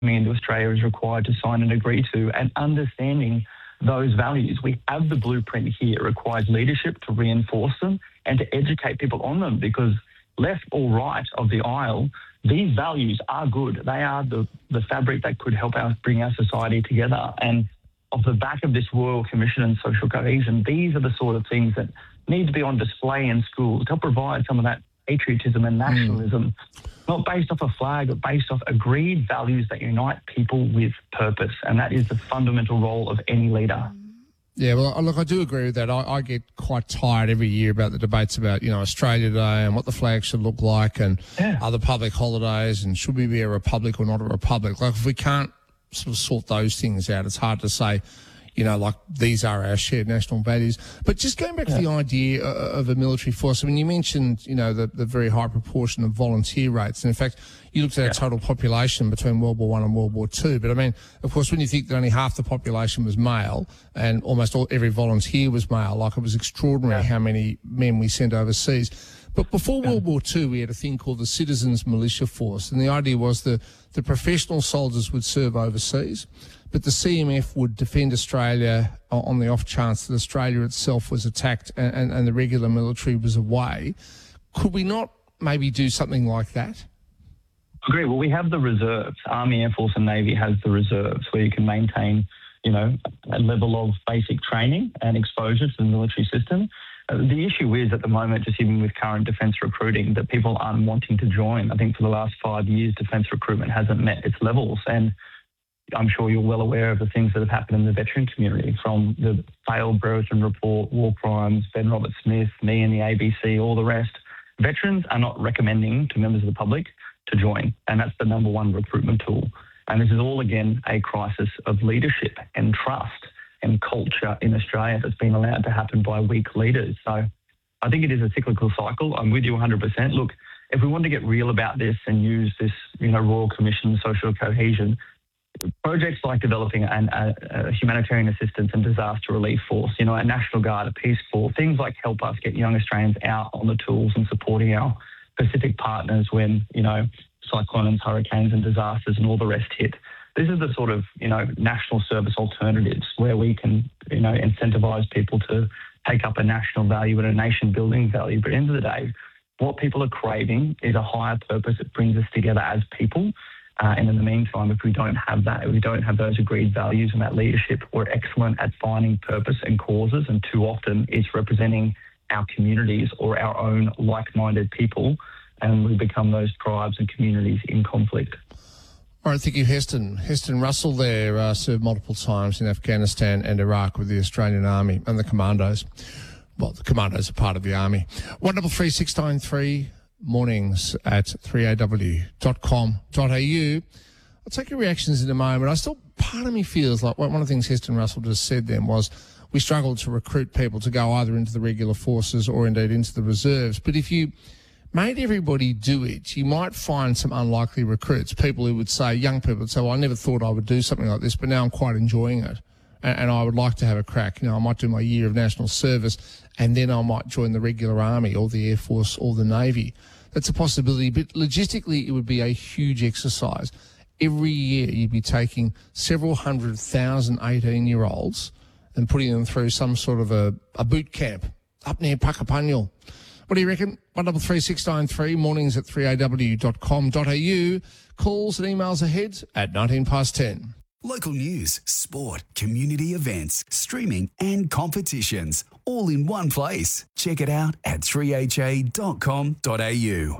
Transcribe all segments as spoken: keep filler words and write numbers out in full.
coming into Australia is required to sign and agree to, and understanding those values. We have the blueprint here. It requires leadership to reinforce them and to educate people on them, because left or right of the aisle, these values are good. They are the, the fabric that could help us bring our society together. And off the back of this Royal Commission on Social Cohesion, these are the sort of things that need to be on display in schools to help provide some of that patriotism and nationalism, mm. not based off a flag, but based off agreed values that unite people with purpose. And that is the fundamental role of any leader. Yeah, well, look, I do agree with that. I, I get quite tired every year about the debates about, you know, Australia Day and what the flag should look like and yeah. other public holidays and should we be a republic or not a republic. Like, if we can't sort of sort those things out, it's hard to say, you know, like these are our shared national values. But just going back yeah. to the idea of a military force, I mean, you mentioned, you know, the, the very high proportion of volunteer rates. And in fact, you looked at yeah. our total population between World War One and World War Two. But I mean, of course, when you think that only half the population was male and almost all, every volunteer was male, like, it was extraordinary yeah. how many men we sent overseas. But before yeah. World War Two, we had a thing called the Citizens Militia Force. And the idea was that the professional soldiers would serve overseas, but the C M F would defend Australia on the off chance that Australia itself was attacked and, and, and the regular military was away. Could we not maybe do something like that? Agree. Well, we have the reserves. Army, Air Force and Navy has the reserves where you can maintain, you know, a level of basic training and exposure to the military system. Uh, the issue is at the moment, just even with current defence recruiting, that people aren't wanting to join. I think for the last five years, defence recruitment hasn't met its levels. And I'm sure you're well aware of the things that have happened in the veteran community, from the failed Brereton report, war crimes, Ben Roberts-Smith, me and the A B C, all the rest. Veterans are not recommending to members of the public to join, and that's the number one recruitment tool. And this is all, again, a crisis of leadership and trust and culture in Australia that's been allowed to happen by weak leaders. So I think it is a cyclical cycle. I'm with you one hundred percent. Look, if we want to get real about this and use this, you know, Royal Commission Social Cohesion, projects like developing an, a, a humanitarian assistance and disaster relief force, you know, a National Guard, a Peace Corps, things like help us get young Australians out on the tools and supporting our Pacific partners when, you know, cyclones, hurricanes and disasters and all the rest hit. This is the sort of, you know, national service alternatives where we can, you know, incentivise people to take up a national value and a nation-building value. But at the end of the day, what people are craving is a higher purpose that brings us together as people. Uh, and in the meantime, if we don't have that, if we don't have those agreed values and that leadership, we're excellent at finding purpose and causes, and too often it's representing our communities or our own like-minded people, and we become those tribes and communities in conflict. All right, thank you, Heston. Heston Russell there uh, served multiple times in Afghanistan and Iraq with the Australian Army and the Commandos. Well, the Commandos are part of the Army. one double three six nine three mornings at three a w dot com dot a u. I'll take your reactions in a moment. I still, part of me feels like one of the things Heston Russell just said then was we struggled to recruit people to go either into the regular forces or indeed into the reserves. But if you made everybody do it, you might find some unlikely recruits, people who would say, young people would say, well, I never thought I would do something like this, but now I'm quite enjoying it. And, and I would like to have a crack. You know, I might do my year of national service and then I might join the regular army or the Air Force or the Navy. That's a possibility, but logistically it would be a huge exercise. Every year you'd be taking several hundred thousand eighteen-year-olds and putting them through some sort of a, a boot camp up near Puckapunyal. What do you reckon? one double three six nine three, mornings at three a w dot com dot a u. Calls and emails ahead at nineteen past ten. Local news, sport, community events, streaming and competitions, all in one place. Check it out at three h a dot com dot a u.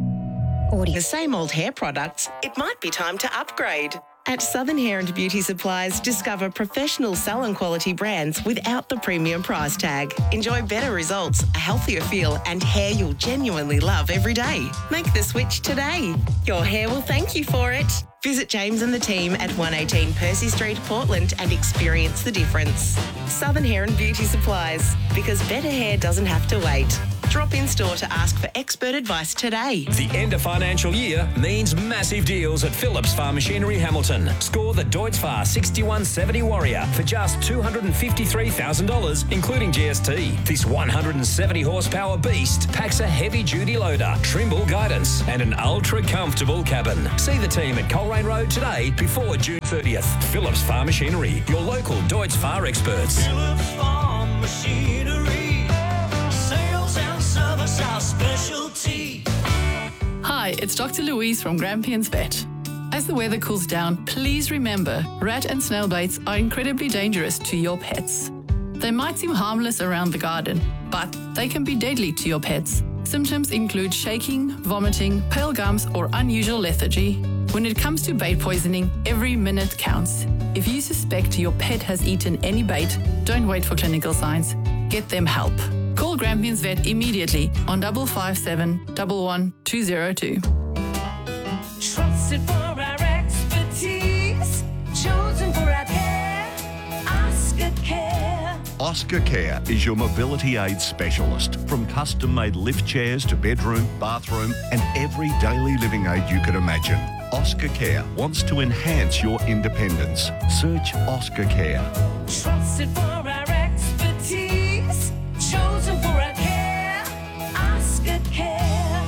The same old hair products, it might be time to upgrade. At Southern Hair and Beauty Supplies, discover professional salon quality brands without the premium price tag. Enjoy better results, a healthier feel and hair you'll genuinely love every day. Make the switch today. Your hair will thank you for it. Visit James and the team at one eighteen Percy Street, Portland and experience the difference. Southern Hair and Beauty Supplies, because better hair doesn't have to wait. Drop in store to ask for expert advice today. The end of financial year means massive deals at Phillips Farm Machinery Hamilton. Score the Deutz-Fahr sixty-one seventy Warrior for just two hundred fifty-three thousand dollars, including G S T. This one hundred seventy horsepower beast packs a heavy-duty loader, Trimble guidance, and an ultra-comfortable cabin. See the team at Coleraine Road today before June thirtieth. Phillips Farm Machinery, your local Deutz-Fahr experts. Phillips Farm Machinery, sales and service our specialty. Hi, it's Doctor Louise from Grampians Vet. As the weather cools down, please remember rat and snail baits are incredibly dangerous to your pets. They might seem harmless around the garden, but they can be deadly to your pets. Symptoms include shaking, vomiting, pale gums, or unusual lethargy. When it comes to bait poisoning, every minute counts. If you suspect your pet has eaten any bait, don't wait for clinical signs. Get them help. Call Grampians Vet immediately on five five seven, one one two zero two. Trusted for our expertise, chosen for our care, Oscar Care. Oscar Care is your mobility aid specialist. From custom-made lift chairs to bedroom, bathroom and every daily living aid you could imagine. Oscar Care wants to enhance your independence. Search Oscar Care. Trusted for our expertise, chosen for our care, Oscar Care.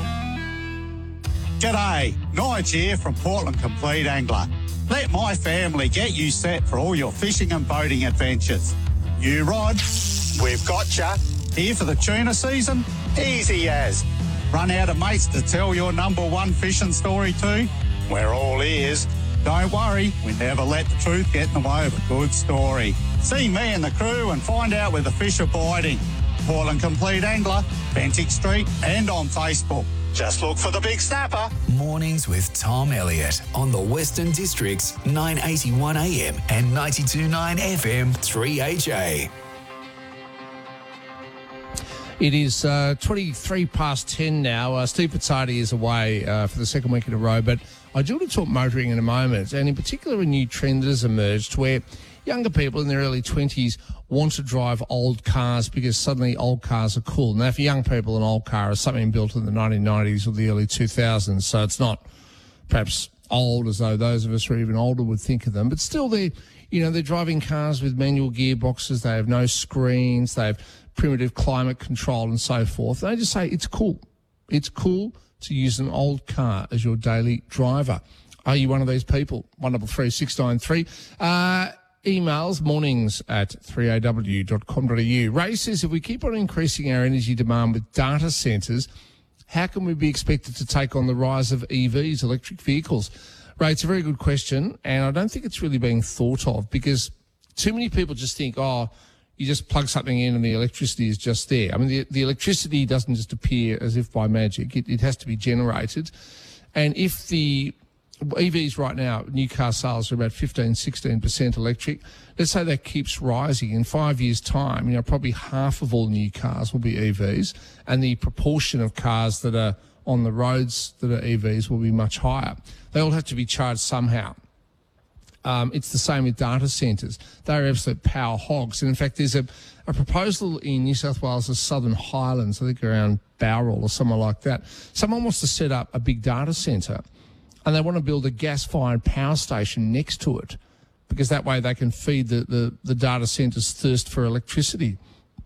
G'day, Nige here from Portland Complete Angler. Let my family get you set for all your fishing and boating adventures. You rod, we've got ya. Here for the tuna season? Easy as. Run out of mates to tell your number one fishing story to? We're all ears. Don't worry, we never let the truth get in the way of a good story. See me and the crew and find out where the fish are biting. Portland Complete Angler, Bentick Street and on Facebook. Just look for the big snapper. Mornings with Tom Elliott on the Western District's nine eighty-one A M and ninety-two point nine F M three H A. It is uh, twenty-three past ten now. Uh, Steve Pizzardi is away uh, for the second week in a row, but I do want to talk motoring in a moment, and in particular a new trend that has emerged where younger people in their early twenties want to drive old cars because suddenly old cars are cool. Now, for young people, an old car is something built in the nineteen nineties or the early two thousands, so it's not perhaps old as though those of us who are even older would think of them, but still they're, you know, they're driving cars with manual gearboxes, they have no screens, they have primitive climate control and so forth. They just say it's cool. It's cool to use an old car as your daily driver. Are you one of these people? one double three six nine three. Uh, emails, mornings at three a w dot com dot a u. Ray says, if we keep on increasing our energy demand with data centres, how can we be expected to take on the rise of E Vs, electric vehicles? Ray, it's a very good question, and I don't think it's really being thought of because too many people just think, oh, you just plug something in and the electricity is just there. I mean, the, the electricity doesn't just appear as if by magic. It, it has to be generated. And if the E Vs right now, new car sales are about fifteen, sixteen percent electric. Let's say that keeps rising. In five years' time, you know, probably half of all new cars will be E Vs, and the proportion of cars that are on the roads that are E Vs will be much higher. They all have to be charged somehow. Um, it's the same with data centres. They're absolute power hogs. And in fact, there's a, a proposal in New South Wales' Southern Highlands, I think around Bowral or somewhere like that. Someone wants to set up a big data centre and they want to build a gas-fired power station next to it because that way they can feed the, the, the data centre's thirst for electricity.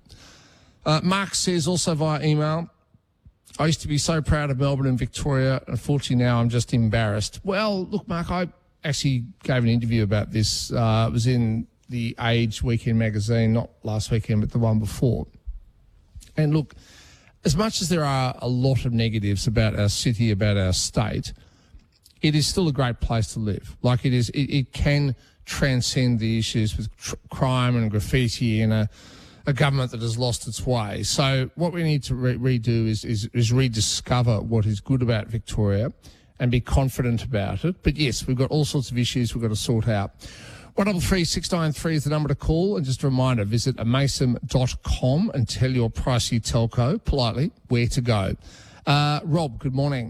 Uh, Mark says also via email, I used to be so proud of Melbourne and Victoria. Unfortunately, now I'm just embarrassed. Well, look, Mark, I actually gave an interview about this. Uh, it was in the Age Weekend magazine, not last weekend, but the one before. And look, as much as there are a lot of negatives about our city, about our state, it is still a great place to live. Like it is, it, it can transcend the issues with tr- crime and graffiti and a, a government that has lost its way. So what we need to re- redo is, is, is rediscover what is good about Victoria and be confident about it. But yes, we've got all sorts of issues we've got to sort out. one double three six nine three is the number to call. And just a reminder, visit amasem dot com and tell your pricey telco politely where to go. Uh, Rob, good morning.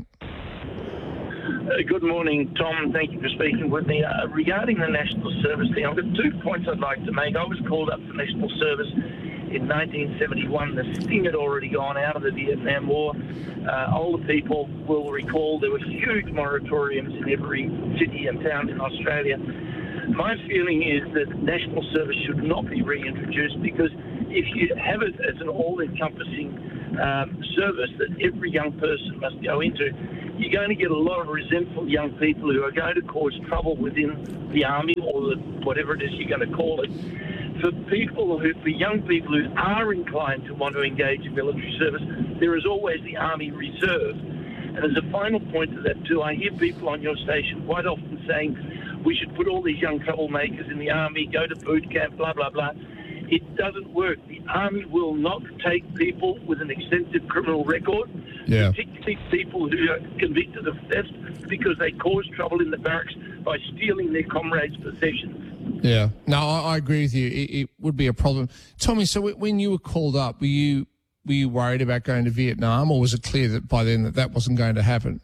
Uh, good morning, Tom. Thank you for speaking with me. Uh, regarding the National Service thing, I've got two points I'd like to make. I was called up for National Service in nineteen seventy-one, the sting had already gone out of the Vietnam War. Uh, older people will recall there were huge moratoriums in every city and town in Australia. My feeling is that national service should not be reintroduced, because if you have it as an all-encompassing um, service that every young person must go into, you're going to get a lot of resentful young people who are going to cause trouble within the army, or the, whatever it is you're going to call it. For people who, for young people who are inclined to want to engage in military service, there is always the Army Reserve. And as a final point to that too, I hear people on your station quite often saying we should put all these young troublemakers in the Army, go to boot camp, blah, blah, blah. It doesn't work. The Army will not take people with an extensive criminal record, yeah. particularly people who are convicted of theft because they cause trouble in the barracks by stealing their comrades' possessions. Yeah, no, I, I agree with you. It, it would be a problem. Tommy, so when you were called up, were you were you worried about going to Vietnam, or was it clear that by then that that wasn't going to happen?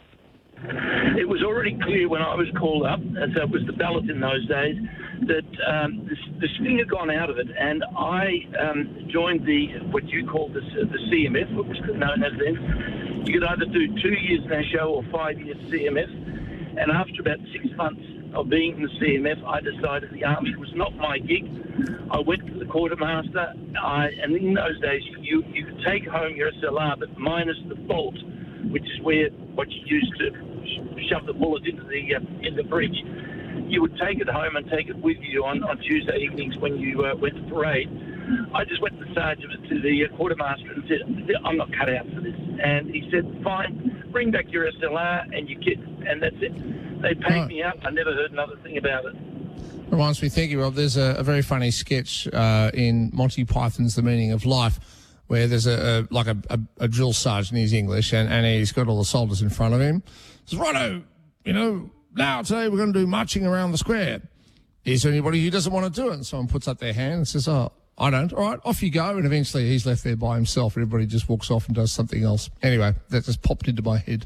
It was already clear when I was called up, and so it was the ballot in those days, that um, the, the sting had gone out of it, and I um, joined the what you call the, the C M F, what was known as then. You could either do two years N A S O or five years C M F, and after about six months of being in the C M F, I decided the Army was not my gig. I went to the quartermaster, I, and in those days you, you could take home your S L R, but minus the bolt, which is where what you used to sh- shove the bullet into the uh, in the breech. You would take it home and take it with you on, on Tuesday evenings when you uh, went to parade. I just went to the sergeant, to the uh, quartermaster, and said, I'm not cut out for this. And he said, fine, bring back your S L R and your kit, and that's it. They paid right. me out. I never heard another thing about it. Reminds me, thank you, Rob, there's a, a very funny sketch uh, in Monty Python's The Meaning of Life, where there's a, a like a, a, a drill sergeant, he's English, and, and he's got all the soldiers in front of him. He says, righto, you know, now today we're going to do marching around the square. Is there anybody who doesn't want to do it? And someone puts up their hand and says, oh, I don't. All right, off you go. And eventually he's left there by himself. Everybody just walks off and does something else. Anyway, that just popped into my head.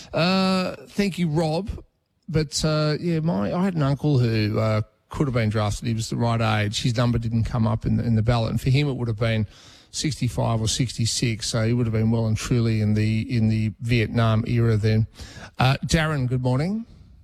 Uh, thank you, Rob. But, uh, yeah, my I had an uncle who uh, could have been drafted. He was the right age. His number didn't come up in the, in the ballot. And for him, it would have been sixty-five or sixty-six. So he would have been well and truly in the in the Vietnam era then. Uh, Darren, good morning.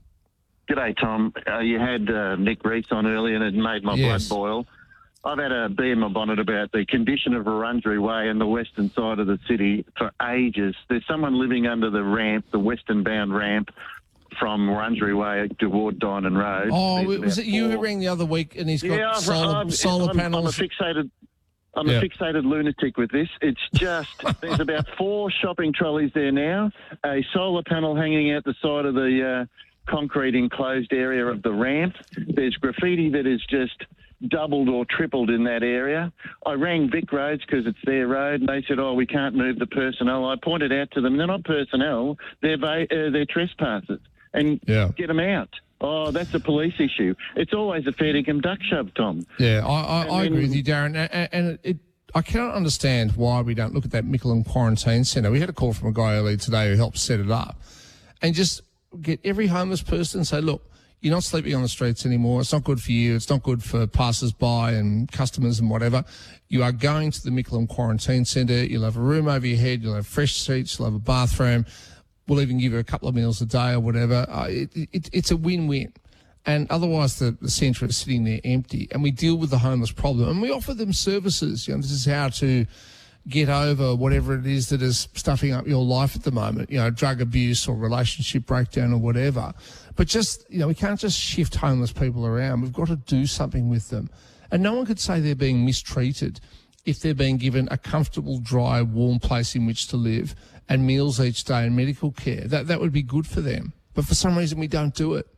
G'day, Tom. Uh, you had uh, Nick Reese on earlier and it made my Yes. blood boil. I've had a bee in my bonnet about the condition of Wurundjeri Way and the western side of the city for ages. There's someone living under the ramp, the western-bound ramp, from Wurundjeri Way toward Dynon Road. Oh, There's was about it you who four- rang the other week and he's got Yeah, I've- solar, I've- solar I'm, panels? I'm a fixated... I'm Yeah. a fixated lunatic with this. It's just, there's about four shopping trolleys there now, a solar panel hanging out the side of the uh, concrete enclosed area of the ramp. There's graffiti that is just doubled or tripled in that area. I rang Vic Roads because it's their road, and they said, oh, we can't move the personnel. I pointed out to them, they're not personnel, they're, va- uh, they're trespassers, and Yeah. get them out. Oh, that's a police issue. It's always a fair dinkum duck shove, Tom. Yeah, I, I, And I agree then- with you, Darren. And, and it, it, I cannot understand why we don't look at that Mickleham Quarantine Centre. We had a call from a guy earlier today who helped set it up, and just get every homeless person and say, look, you're not sleeping on the streets anymore. It's not good for you. It's not good for passers-by and customers and whatever. You are going to the Mickleham Quarantine Centre. You'll have a room over your head. You'll have fresh seats. You'll have a bathroom. We'll even give you a couple of meals a day or whatever. Uh, it, it, it's a win-win. And otherwise, the, the centre is sitting there empty. And we deal with the homeless problem. And we offer them services. You know, this is how to get over whatever it is that is stuffing up your life at the moment, you know, drug abuse or relationship breakdown or whatever. But just, you know, we can't just shift homeless people around. We've got to do something with them. And no one could say they're being mistreated if they're being given a comfortable, dry, warm place in which to live and meals each day and medical care. That that would be good for them. But for some reason, we don't do it.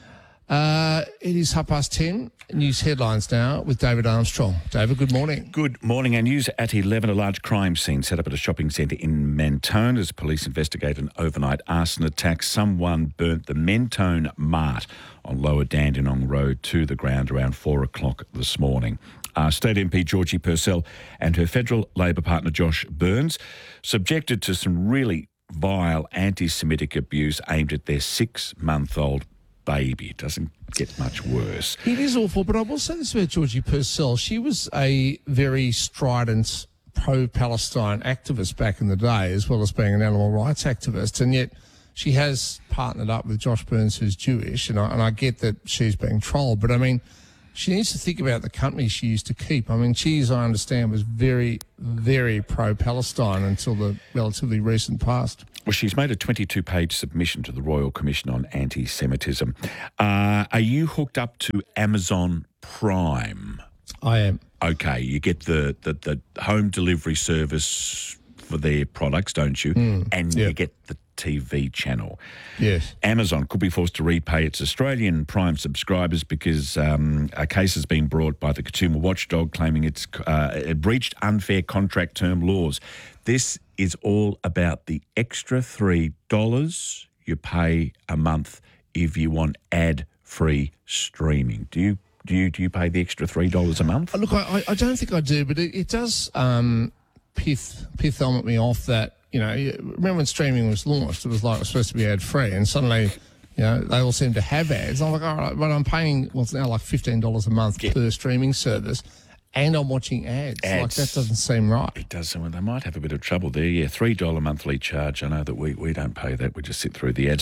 Uh, it is half past ten. News headlines now with David Armstrong. David, good morning. Good morning. Our news at eleven. A large crime scene set up at a shopping centre in Mentone as police investigate an overnight arson attack. Someone burnt the Mentone Mart on Lower Dandenong Road to the ground around four o'clock this morning. Uh, State M P Georgie Purcell and her federal Labor partner Josh Burns subjected to some really vile anti-Semitic abuse aimed at their six-month-old baby. It doesn't get much worse. It is awful, but I will say this about Georgie Purcell. She was a very strident pro-Palestine activist back in the day, as well as being an animal rights activist, and yet she has partnered up with Josh Burns, who's Jewish, and I, and I get that she's being trolled, but I mean, she needs to think about the company she used to keep. I mean, she, as I understand, was very, very pro-Palestine until the relatively recent past. Well, she's made a twenty-two page submission to the Royal Commission on Anti-Semitism. Uh, are you hooked up to Amazon Prime? I am. Okay, you get the, the, the home delivery service for their products, don't you? Mm, and yep. you get the T V channel. Yes. Amazon could be forced to repay its Australian Prime subscribers because um, a case has been brought by the Consumer Watchdog claiming it's uh, it breached unfair contract term laws. This is all about the extra three dollars you pay a month if you want ad-free streaming. Do you do you do you pay the extra three dollars a month? Look, I, I don't think I do, but it, it does um, pith pith element me off that. You know, remember when streaming was launched, it was like it was supposed to be ad-free, and suddenly, you know, they all seem to have ads. I'm like, all right, but I'm paying, well, it's now like fifteen dollars a month yeah. per streaming service, and I'm watching ads. ads. Like, that doesn't seem right. It does. Well, they might have a bit of trouble there. Yeah, three dollars monthly charge. I know that we, we don't pay that. We just sit through the ads.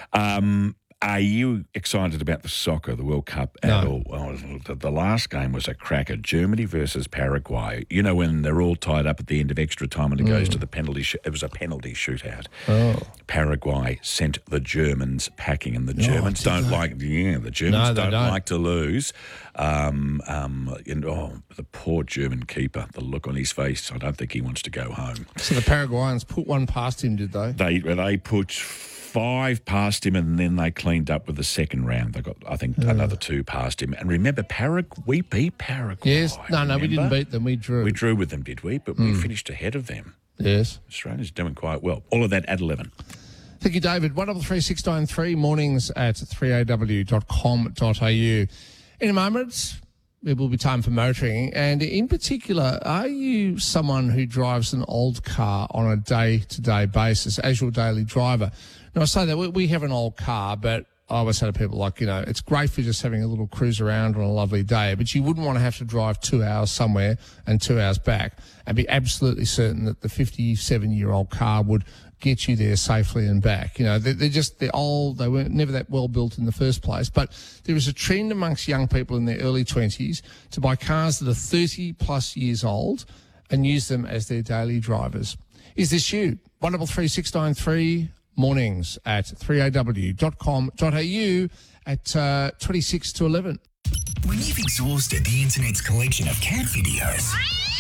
Um, are you excited about the soccer, the World Cup at No. all? Well, the, the last game was a cracker, Germany versus Paraguay. You know, when they're all tied up at the end of extra time and it mm. goes to the penalty sh- it was a penalty shootout. Oh. Paraguay sent the Germans packing, and the Oh, Germans did don't they? like, yeah, the Germans No, they don't, don't. like to lose. Um, um, you know, oh, the poor German keeper, the look on his face, I don't think he wants to go home. So the Paraguayans put one past him, did they? They they put five past him, and then they cleaned up with the second round. They got, I think, Uh. another two past him. And remember, Paraguay, we beat Paraguay. Yes. No, no, we didn't remember? beat them. We drew. We drew with them, did we? But we Mm. finished ahead of them. Yes. Australia's doing quite well. All of that at eleven. Thank you, David. one double three six nine three, mornings at three a w dot com dot a u. In a moment, it will be time for motoring. And in particular, are you someone who drives an old car on a day-to-day basis as your daily driver? Now, I say that we, we have an old car, but I always say to people, like, you know, it's great for just having a little cruise around on a lovely day, but you wouldn't want to have to drive two hours somewhere and two hours back and be absolutely certain that the fifty-seven-year-old car would get you there safely and back. You know, they're, they're just, they're old, they weren't never that well built in the first place. But there is a trend amongst young people in their early twenties to buy cars that are thirty plus years old and use them as their daily drivers. Is this you? one double three six nine three, mornings at three a w dot com dot a u at uh, twenty-six to eleven. When you've exhausted the internet's collection of cat videos,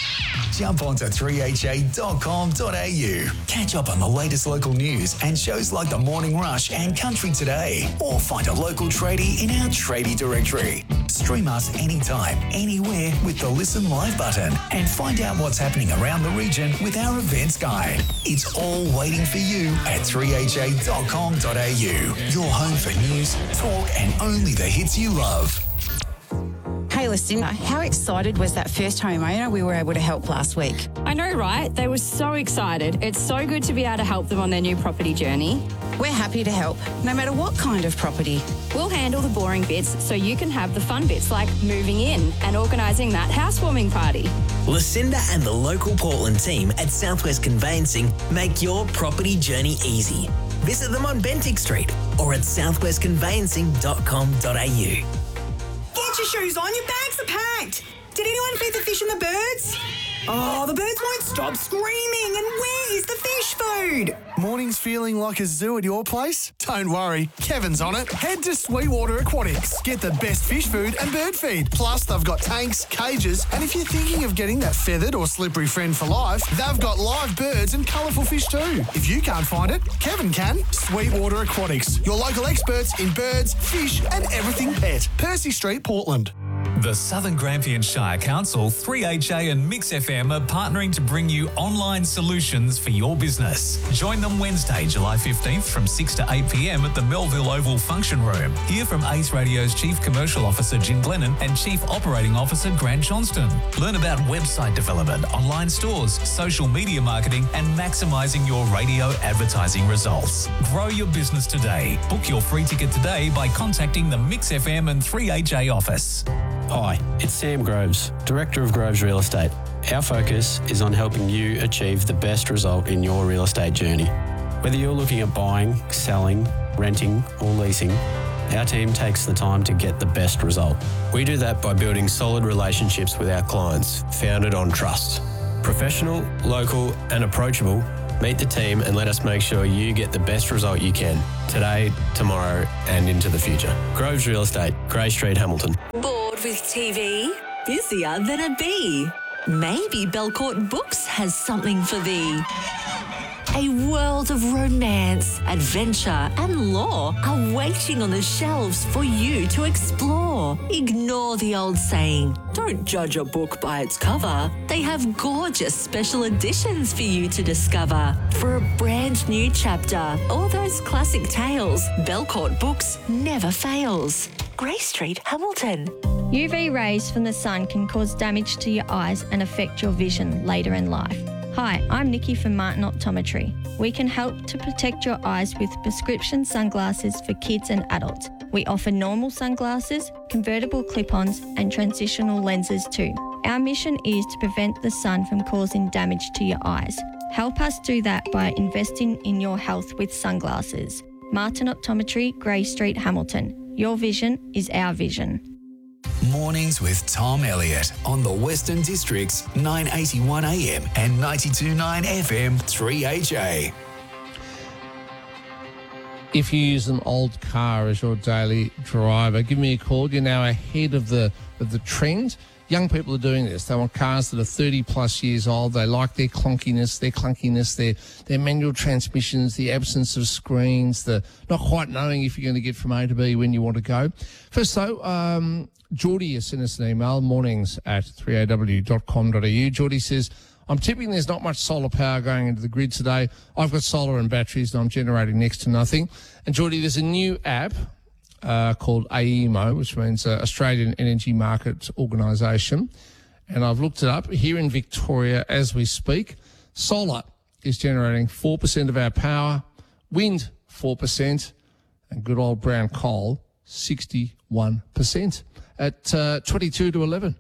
jump onto three h a dot com dot a u. Catch up on the latest local news and shows like The Morning Rush and Country Today. Or find a local tradie in our tradie directory. Stream us anytime, anywhere with the Listen Live button. And find out what's happening around the region with our events guide. It's all waiting for you at three h a dot com dot a u. Your home for news, talk and only the hits you love. Hey, listen, how excited was that first homeowner we were able to help last week? I know, right? They were so excited. It's so good to be able to help them on their new property journey. We're happy to help, no matter what kind of property. We'll handle the boring bits so you can have the fun bits like moving in and organising that housewarming party. Lucinda and the local Portland team at Southwest Conveyancing make your property journey easy. Visit them on Bentinck Street or at southwest conveyancing dot com dot a u. Get your shoes on, your bags are packed. Did anyone feed the fish and the birds? Oh, the birds won't stop screaming. And where is the fish food? Mornings feeling like a zoo at your place? Don't worry, Kevin's on it. Head to Sweetwater Aquatics. Get the best fish food and bird feed. Plus, they've got tanks, cages, and if you're thinking of getting that feathered or slippery friend for life, they've got live birds and colourful fish too. If you can't find it, Kevin can. Sweetwater Aquatics, your local experts in birds, fish, and everything pet. Percy Street, Portland. The Southern Grampian Shire Council, three H A and Mix F M are partnering to bring you online solutions for your business. Join them Wednesday, July fifteenth from six to eight p m at the Melville Oval Function Room. Hear from Ace Radio's Chief Commercial Officer Jim Glennon and Chief Operating Officer Grant Johnston. Learn about website development, online stores, social media marketing and maximising your radio advertising results. Grow your business today. Book your free ticket today by contacting the Mix F M and three H A office. Hi, it's Sam Groves, Director of Groves Real Estate. Our focus is on helping you achieve the best result in your real estate journey. Whether you're looking at buying, selling, renting or leasing, our team takes the time to get the best result. We do that by building solid relationships with our clients, founded on trust. Professional, local and approachable, meet the team and let us make sure you get the best result you can today, tomorrow and into the future. Groves Real Estate, Grey Street, Hamilton. Bored with T V? Busier than a bee? Maybe Belcourt Books has something for thee. A world of romance, adventure and lore are waiting on the shelves for you to explore. Ignore the old saying, don't judge a book by its cover. They have gorgeous special editions for you to discover. For a brand new chapter, all those classic tales, Belcourt Books never fails. Grey Street, Hamilton. U V rays from the sun can cause damage to your eyes and affect your vision later in life. Hi, I'm Nikki from Martin Optometry. We can help to protect your eyes with prescription sunglasses for kids and adults. We offer normal sunglasses, convertible clip-ons and transitional lenses too. Our mission is to prevent the sun from causing damage to your eyes. Help us do that by investing in your health with sunglasses. Martin Optometry, Grey Street, Hamilton. Your vision is our vision. Mornings with Tom Elliott on the Western District's nine eighty-one A M and ninety-two point nine F M three H A. If you use an old car as your daily driver, give me a call. You're now ahead of the of the trend. Young people are doing this. They want cars that are thirty plus years old. They like their clunkiness, their clunkiness, their their manual transmissions, the absence of screens, the not quite knowing if you're going to get from A to B when you want to go. First though, um, Geordie has sent us an email, mornings at three A W dot com dot A U. Geordie says, I'm tipping there's not much solar power going into the grid today. I've got solar and batteries and I'm generating next to nothing. And Geordie, there's a new app uh, called A E M O, which means uh, Australian Energy Market Organisation. And I've looked it up. Here in Victoria, as we speak, solar is generating four percent of our power, wind four percent, and good old brown coal sixty-one percent. At uh, twenty-two to eleven.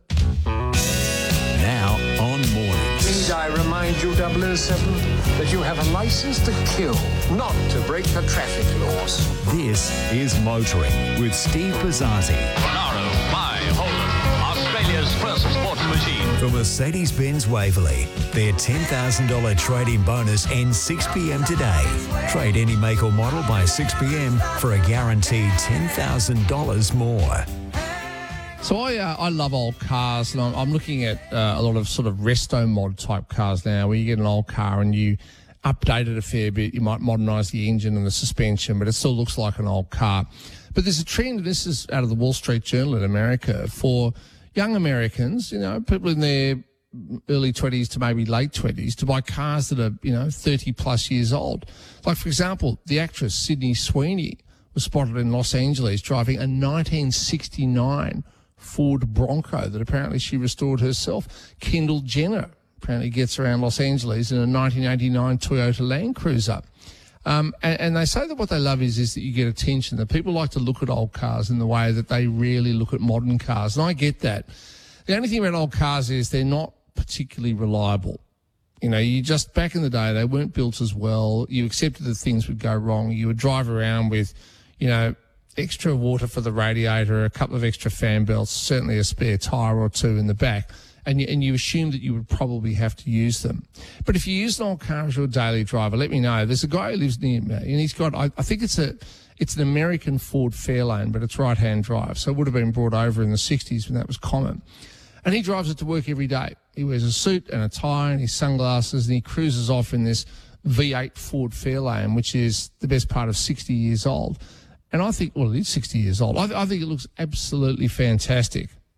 Now on Mornings. Need I remind you, double oh seven, that you have a license to kill, not to break the traffic laws. This is Motoring with Steve Pizzazzi. Monaro, my Holden, Australia's first sports machine. From Mercedes-Benz Waverley, their ten thousand dollars trade-in bonus ends six p m today. Trade any make or model by six p m for a guaranteed ten thousand dollars more. So I uh, I love old cars, and I'm, I'm looking at uh, a lot of sort of resto mod type cars now, where you get an old car and you update it a fair bit. You might modernise the engine and the suspension, but it still looks like an old car. But there's a trend, and this is out of the Wall Street Journal in America, for young Americans, you know, people in their early twenties to maybe late twenties, to buy cars that are, you know, thirty plus years old. Like, for example, the actress Sydney Sweeney was spotted in Los Angeles driving a nineteen sixty-nine Ford Bronco that apparently she restored herself. Kendall Jenner apparently gets around Los Angeles in a nineteen eighty-nine Toyota Land Cruiser. Um, and, and they say that what they love is, is that you get attention, that people like to look at old cars in the way that they rarely look at modern cars. And I get that. The only thing about old cars is they're not particularly reliable. You know, you just, back in the day, they weren't built as well. You accepted that things would go wrong. You would drive around with, you know, extra water for the radiator, a couple of extra fan belts, certainly a spare tyre or two in the back, and you, and you assume that you would probably have to use them. But if you use an old car as your daily driver, let me know. There's a guy who lives near me, and he's got, I, I think it's a, it's an American Ford Fairlane, but it's right-hand drive, so it would have been brought over in the sixties when that was common. And he drives it to work every day. He wears a suit and a tie and his sunglasses, and he cruises off in this V eight Ford Fairlane, which is the best part of sixty years old. And I think, well, it is sixty years old. I, I think it looks absolutely fantastic.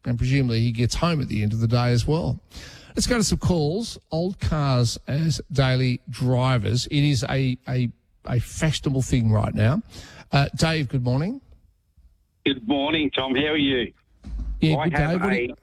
and presumably he gets home at the end of the day as well. Let's go to some calls. Old cars as daily drivers. It is a a, a fashionable thing right now. Uh, Dave, good morning. Good morning, Tom. How are you? Yeah, I good have Dave. What do a, you-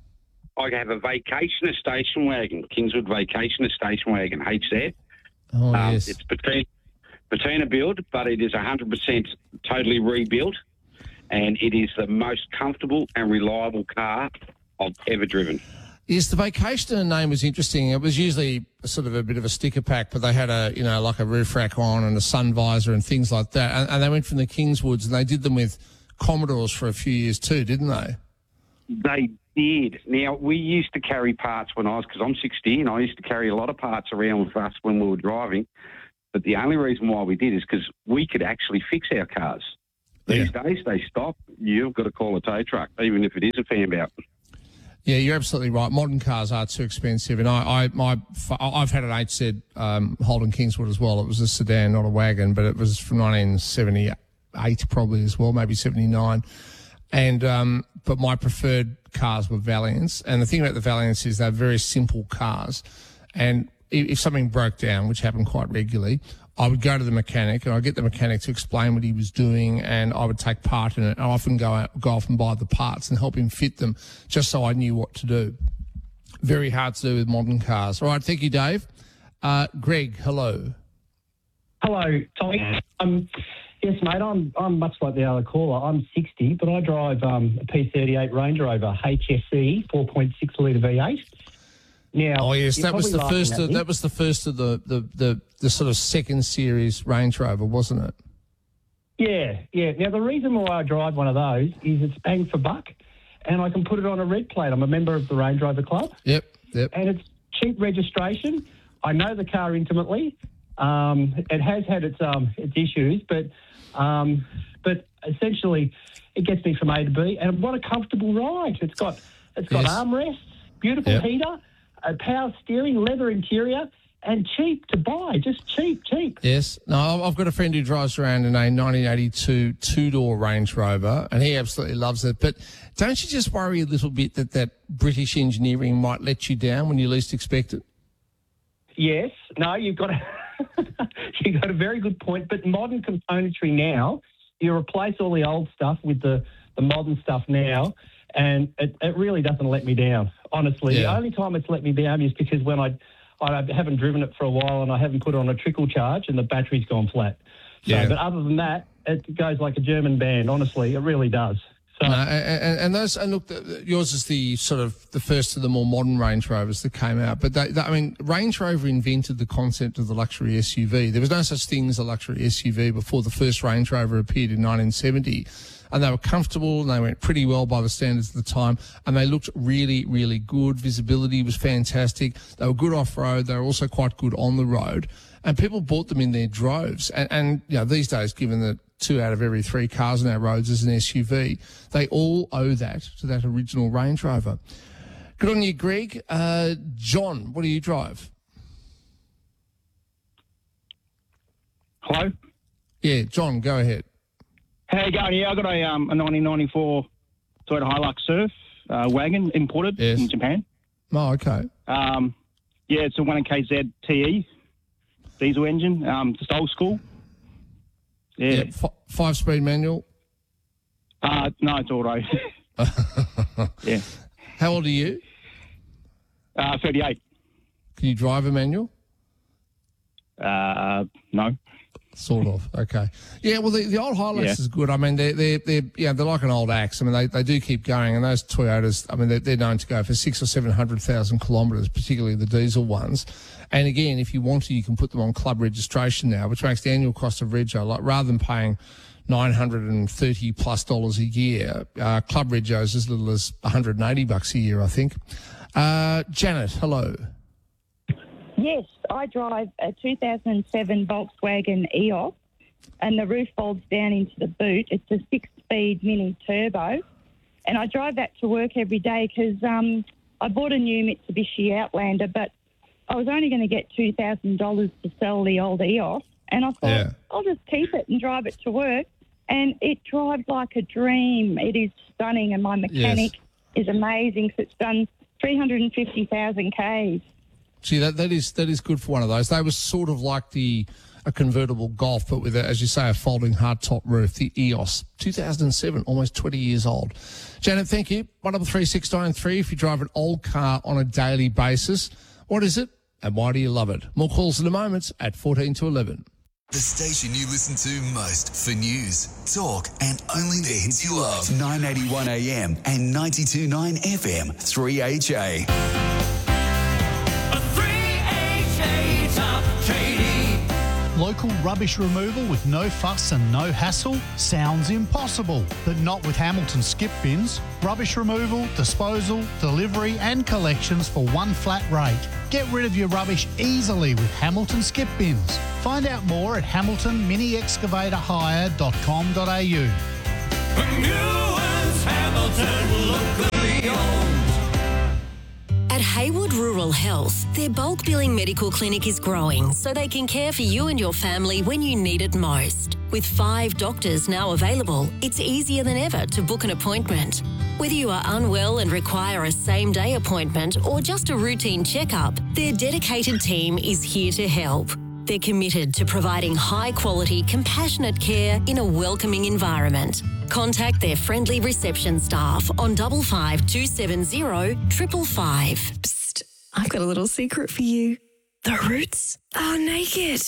I have a Vacationer station wagon, Kingswood Vacationer station wagon, H Z. Oh, um, yes. It's patina, patina build, but it is one hundred percent totally rebuilt, and it is the most comfortable and reliable car I've ever driven. Yes, the Vacationer name was interesting. It was usually sort of a bit of a sticker pack, but they had a, you know, like a roof rack on and a sun visor and things like that. And, and they went from the Kingswoods, and they did them with Commodores for a few years too, didn't they? They did. Now, we used to carry parts when I was, because I'm sixty, and I used to carry a lot of parts around with us when we were driving. But the only reason why we did is because we could actually fix our cars. These days, they stop. You've got to call a tow truck, even if it is a fan belt. Yeah, you're absolutely right. Modern cars are too expensive, and I, I, my, I've had an H Z um, Holden Kingswood as well. It was a sedan, not a wagon, but it was from nineteen seventy-eight probably as well, maybe seventy-nine. And um, but my preferred cars were Valiants, and the thing about the Valiants is they're very simple cars, and if, if something broke down, which happened quite regularly, I would go to the mechanic and I'd get the mechanic to explain what he was doing, and I would take part in it. I often go out, go off and buy the parts and help him fit them, just so I knew what to do. Very hard to do with modern cars. All right, thank you, Dave. Uh, Greg, hello. Hello, Tommy. Um, yes, mate, I'm I'm much like the other caller. I'm sixty, but I drive um, a P thirty-eight Range Rover H S E four point six litre V eight. Now, oh yes, you're that was the probably first. laughing Of, at me. that was the first of the, the the the sort of second series Range Rover, wasn't it? Yeah, yeah. Now, the reason why I drive one of those is it's bang for buck, and I can put it on a red plate. I'm a member of the Range Rover Club. Yep, yep. And it's cheap registration. I know the car intimately. Um, it has had its um, its issues, but um, but essentially it gets me from A to B. And what a comfortable ride! It's got it's got Yes. armrests, beautiful Yep. heater, a power steering, leather interior, and cheap to buy. Just cheap, cheap. Yes. No, I've- I've got a friend who drives around in a nineteen eighty-two two-door Range Rover, and he absolutely loves it. But don't you just worry a little bit that that British engineering might let you down when you least expect it? Yes. No, you've got a, you've got a very good point. But modern componentry now, you replace all the old stuff with the, the modern stuff now, and it, it really doesn't let me down, honestly. The Yeah. only time it's let me down is because when I, I haven't driven it for a while and I haven't put it on a trickle charge and the battery's gone flat. So, Yeah. But other than that, it goes like a German band, honestly. It really does. So, No, and, and those, and look, the- the- yours is the sort of the first of the more modern Range Rovers that came out. But they, they, I mean, Range Rover invented the concept of the luxury S U V. There was no such thing as a luxury S U V before the first Range Rover appeared in nineteen seventy. And they were comfortable and they went pretty well by the standards of the time. And they looked really, really good. Visibility was fantastic. They were good off-road. They were also quite good on the road. And people bought them in their droves. And, and you know, these days, given that two out of every three cars on our roads is an S U V, they all owe that to that original Range Rover. Good on you, Greg. Uh, John, what do you drive? Hello? Yeah, John, go ahead. How you going? Yeah, I got a um a nineteen ninety-four Toyota Hilux Surf uh, wagon imported Yes. from Japan. Oh, okay. Um, yeah, it's a one K Z T E diesel engine, um, just old school. Yeah. Yeah, f- five-speed manual. Uh, no, it's auto. yeah. How old are you? Uh, thirty-eight. Can you drive a manual? Uh, no. Sort of. Okay. Yeah. Well, the, the old Hilux Yeah. is good. I mean, they're they're they're yeah they're like an old axe. I mean, they, they do keep going, and those Toyotas. I mean, they're, they're known to go for six or seven hundred thousand kilometres, particularly the diesel ones. And again, if you want to, you can put them on club registration now, which makes the annual cost of rego, like rather than paying nine hundred and thirty plus dollars a year, uh, club regos as little as one hundred and eighty bucks a year, I think. Uh, Janet, hello. Yes, I drive a two thousand seven Volkswagen E O S, and the roof folds down into the boot. It's a six-speed mini turbo, and I drive that to work every day because um, I bought a new Mitsubishi Outlander, but I was only going to get two thousand dollars to sell the old E O S, and I thought, Yeah. I'll just keep it and drive it to work, and it drives like a dream. It is stunning, and my mechanic is amazing. So it's done three hundred fifty thousand Ks. See, that, that is that is good for one of those. They were sort of like the a convertible Golf, but with, a, as you say, a folding hardtop roof, the E O S. two thousand seven, almost twenty years old. Janet, thank you. one double three six nine three if you drive an old car on a daily basis. What is it and why do you love it? More calls in a moment at fourteen to eleven. The station you listen to most for news, talk, and only the hits you love. nine eighty-one A M and ninety-two point nine F M, three H A. Local rubbish removal with no fuss and no hassle sounds impossible, but not with Hamilton Skip Bins. Rubbish removal, disposal, delivery and collections for one flat rate. Get rid of your rubbish easily with Hamilton Skip Bins. Find out more at hamilton mini excavator hire dot com dot a u. Hamilton, locally owned. At Haywood Rural Health, their bulk billing medical clinic is growing so they can care for you and your family when you need it most. With five doctors now available, it's easier than ever to book an appointment. Whether you are unwell and require a same-day appointment or just a routine checkup, their dedicated team is here to help. They're committed to providing high-quality, compassionate care in a welcoming environment. Contact their friendly reception staff on double five two seven zero triple five. Psst, I've got a little secret for you. The roots are naked.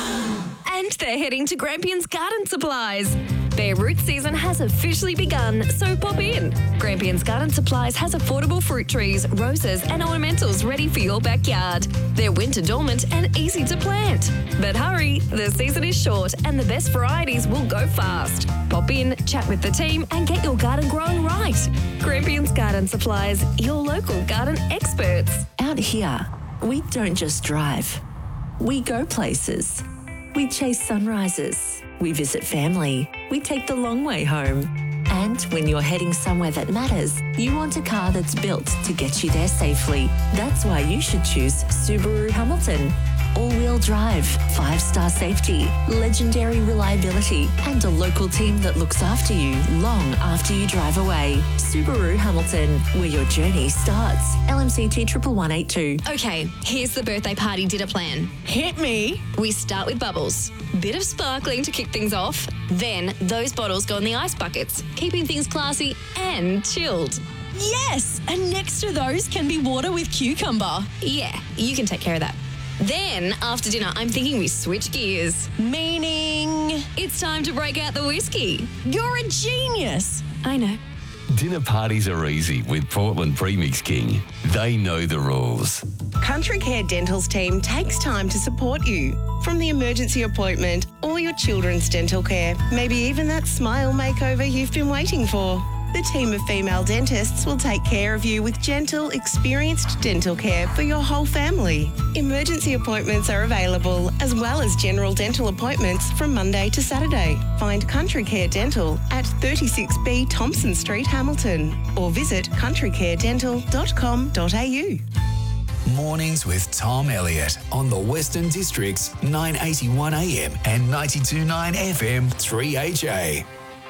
And they're heading to Grampians Garden Supplies. Their root season has officially begun, so pop in. Grampians Garden Supplies has affordable fruit trees, roses and ornamentals ready for your backyard. They're winter dormant and easy to plant. But hurry, the season is short and the best varieties will go fast. Pop in, chat with the team and get your garden growing right. Grampians Garden Supplies, your local garden experts. Out here, we don't just drive. We go places. We chase sunrises. We visit family. We take the long way home. And when you're heading somewhere that matters, you want a car that's built to get you there safely. That's why you should choose Subaru Hamilton. All-wheel drive, five-star safety, legendary reliability, and a local team that looks after you long after you drive away. Subaru Hamilton, where your journey starts. L M C T one one one eight two. Okay, here's the birthday party dinner plan. Hit me. We start with bubbles. Bit of sparkling to kick things off. Then those bottles go in the ice buckets, keeping things classy and chilled. Yes, and next to those can be water with cucumber. Yeah, you can take care of that. Then, after dinner, I'm thinking we switch gears. Meaning? It's time to break out the whiskey. You're a genius. I know. Dinner parties are easy with Portland Premix King. They know the rules. Country Care Dental's team takes time to support you. From the emergency appointment, or your children's dental care, maybe even that smile makeover you've been waiting for. The team of female dentists will take care of you with gentle, experienced dental care for your whole family. Emergency appointments are available, as well as general dental appointments from Monday to Saturday. Find Country Care Dental at thirty-six B Thompson Street, Hamilton, or visit country care dental dot com dot a u. Mornings with Tom Elliott on the Western District's nine eighty-one A M and ninety-two point nine F M, three H A.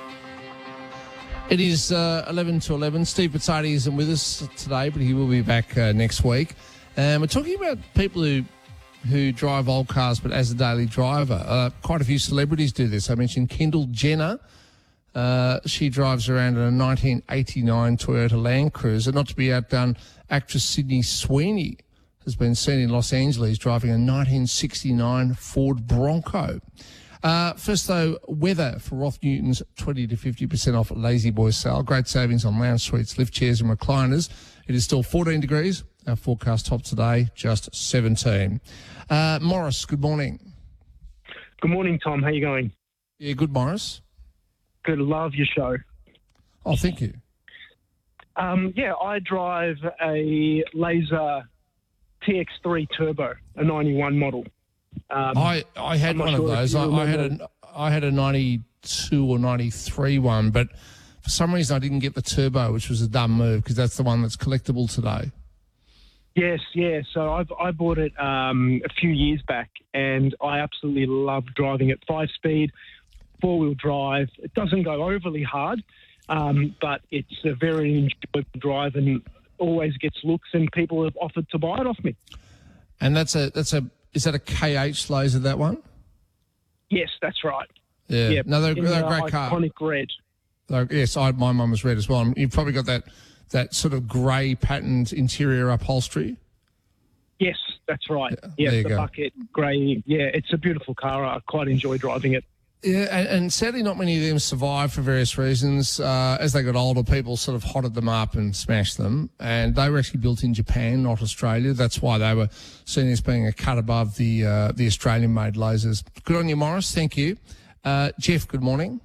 It is uh, eleven to eleven. Steve Pizzardi isn't with us today, but he will be back uh, next week. And we're talking about people who who drive old cars, but as a daily driver. Uh, quite a few celebrities do this. I mentioned Kendall Jenner. Uh, she drives around in a nineteen eighty-nine Toyota Land Cruiser. Not to be outdone, actress Sydney Sweeney has been seen in Los Angeles driving a nineteen sixty-nine Ford Bronco. Uh, first, though, weather for Roth Newton's twenty to fifty percent off Lazy Boy sale. Great savings on lounge suites, lift chairs and recliners. It is still fourteen degrees. Our forecast top today, just seventeen. Uh, Morris, good morning. Good morning, Tom. How you going? Yeah, good, Morris. Good. Love your show. Oh, thank you. Um, yeah, I drive a Laser T X three Turbo, a ninety-one model. Um, I, I had one sure of those. I, I had a I had a ninety-two or ninety-three one, but for some reason I didn't get the turbo, which was a dumb move because that's the one that's collectible today. Yes, yeah. So I I bought it um, a few years back, and I absolutely love driving it. Five speed, four wheel drive. It doesn't go overly hard, Um, but it's a very enjoyable drive and always gets looks, and people have offered to buy it off me. And that's a that's a is that a K H laser, that one? Yes, that's right. Yeah. Yeah, No, they're, in they're the a great car. iconic red. Like, yes, I, my mum was red as well. You've probably got that that sort of grey patterned interior upholstery. Yes, that's right. Yeah, there you the go. bucket grey. Yeah, it's a beautiful car. I quite enjoy driving it. Yeah, and, and sadly, not many of them survived for various reasons. Uh, as they got older, people sort of hotted them up and smashed them. And they were actually built in Japan, not Australia. That's why they were seen as being a cut above the uh, the Australian-made lasers. Good on you, Morris. Thank you. Uh, Jeff, good morning.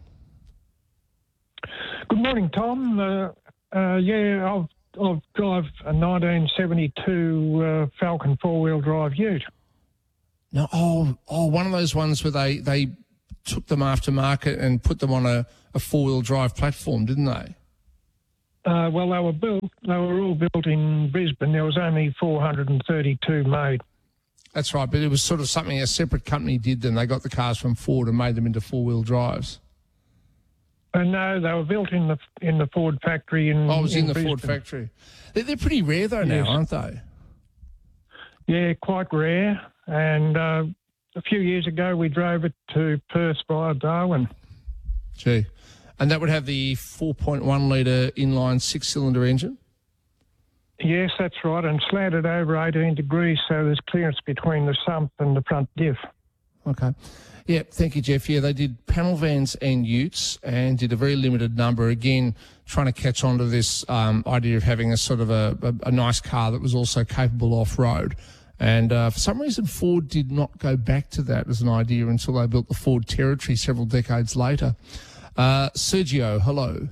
Good morning, Tom. Uh, uh, yeah, I've, I've drive a nineteen seventy-two uh, Falcon four-wheel drive ute. No, oh, oh, one of those ones where they, they took them aftermarket and put them on a, a four-wheel drive platform, didn't they? Uh, well, they were built. They were all built in Brisbane. There was only four hundred thirty-two made. That's right, but it was sort of something a separate company did then. They got the cars from Ford and made them into four-wheel drives. Uh, no, they were built in the in the Ford factory in. Oh, it was in, in the Brisbane. Ford factory. They're, they're pretty rare though now, Yes. aren't they? Yeah, quite rare. And uh, a few years ago, we drove it to Perth via Darwin. Gee. And that would have the four point one litre inline six-cylinder engine? Yes, that's right, and slanted over eighteen degrees, so there's clearance between the sump and the front diff. Okay. Yeah, thank you, Jeff. Yeah, they did panel vans and utes and did a very limited number, again, trying to catch on to this um, idea of having a sort of a, a, a nice car that was also capable off-road. And uh, for some reason, Ford did not go back to that as an idea until they built the Ford Territory several decades later. Uh, Sergio, hello.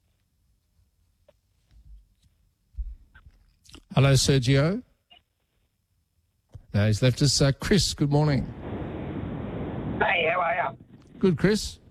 Hello, Sergio. No, he's left us. Uh, Chris, good morning. Hey, how are you? Good, Chris.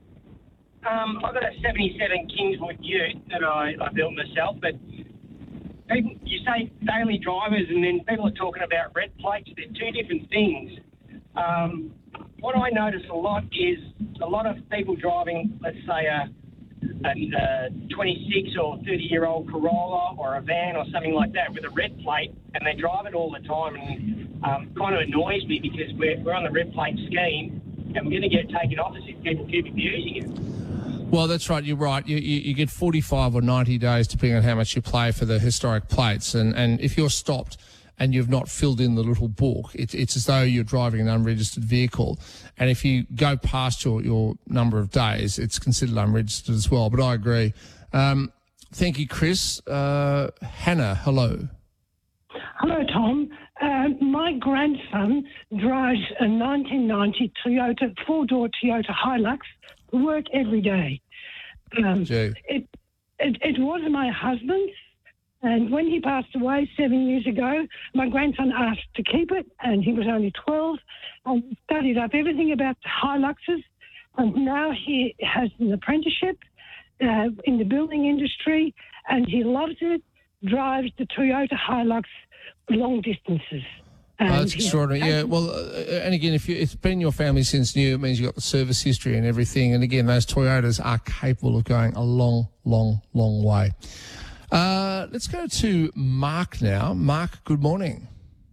Um, I've got a seventy-seven Kingswood ute that I, I built myself, but people, you say daily drivers and then people are talking about red plates. They're two different things. Um, what I notice a lot is a lot of people driving, let's say, a, a, a twenty-six or thirty-year-old Corolla or a van or something like that with a red plate, and they drive it all the time, and um, kind of annoys me because we're, we're on the red plate scheme and we're going to get taken off as if people keep abusing it. Well, that's right. You're right. You, you, you get forty-five or ninety days, depending on how much you play for the historic plates. And, and if you're stopped and you've not filled in the little book, it, it's as though you're driving an unregistered vehicle. And if you go past your, your number of days, it's considered unregistered as well. But I agree. Um, thank you, Chris. Uh, Hannah, hello. Hello, Tom. Uh, my grandson drives a nineteen ninety Toyota, four-door Toyota Hilux to work every day. Um, Gee. it, it, it was my husband's, and when he passed away seven years ago, my grandson asked to keep it, and he was only twelve, and studied up everything about the Hiluxes, and now he has an apprenticeship uh, in the building industry, and he loves it, drives the Toyota Hilux long distances. Oh, And that's he's- extraordinary. Yeah, well, uh, and again, if you, it's been your family since new, it means you've got the service history and everything. And again, those Toyotas are capable of going a long, long, long way. Uh, let's go to Mark now. Mark, good morning.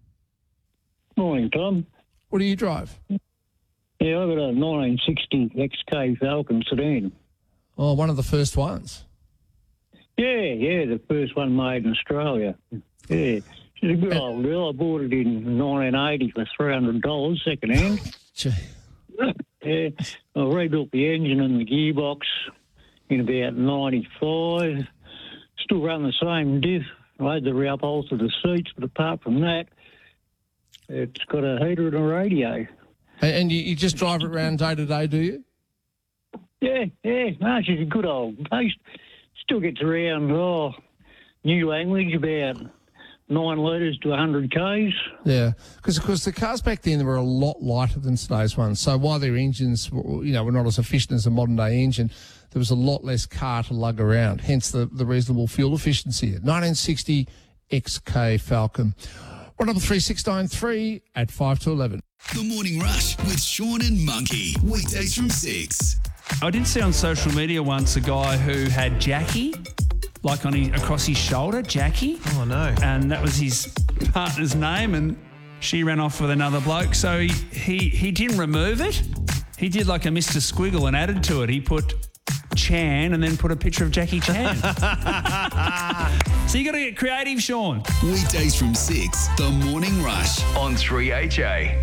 Morning, Tom. What do you drive? Yeah, I've got a nineteen sixty X K Falcon sedan. Oh, one of the first ones. Yeah, yeah, the first one made in Australia. Yeah, it's a good old deal. I bought it in nineteen eighty for three hundred dollars second hand. Gee. Yeah, I rebuilt the engine and the gearbox in about ninety-five. Still run the same diff. I had the reupholstered the seats, but apart from that, it's got a heater and a radio. And, and you, you just drive it around day to day, do you? Yeah, yeah, no, she's a good old beast. Still gets around, oh, new language, about nine litres to one hundred k's. Yeah, because of course the cars back then were a lot lighter than today's ones. So while their engines, were, you know, were not as efficient as a modern day engine, there was a lot less car to lug around. Hence the, the reasonable fuel efficiency. nineteen sixty X K Falcon. One double three six nine three at five to eleven. The Morning Rush with Sean and Monkey. Weekdays from six. I did see on social media once a guy who had Jackie, like on his, across his shoulder, Jackie. Oh, no. And that was his partner's name, and she ran off with another bloke. So he, he, he didn't remove it. He did like a Mister Squiggle and added to it. He put Chan and then put a picture of Jackie Chan. So you got to get creative, Sean. Weekdays from six, The Morning Rush on three H A.